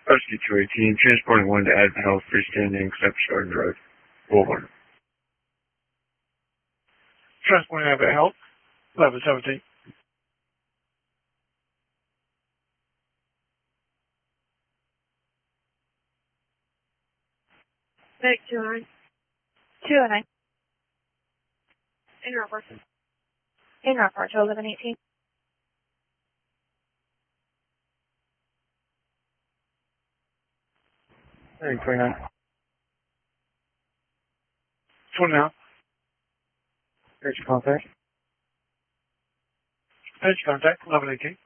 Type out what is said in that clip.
Rescue 218, transporting one to Advent Health, freestanding, except Garden Drive, Boulevard. Transporting Advent Health, 1117. Medic 209. 209. In report. In report to 1118. Hey, 29. 29. Here's your contact. Page contact, 1118.